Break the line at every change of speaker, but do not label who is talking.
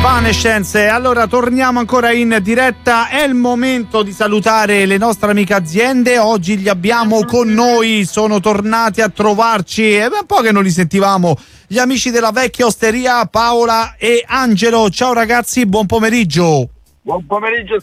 Evanescence. Allora torniamo ancora in diretta, è il momento di salutare le nostre amiche aziende. Oggi li abbiamo con noi, sono tornati a trovarci, è un po' che non li sentivamo, gli amici della vecchia osteria, Paola e Angelo. Ciao ragazzi, buon pomeriggio.
Buon pomeriggio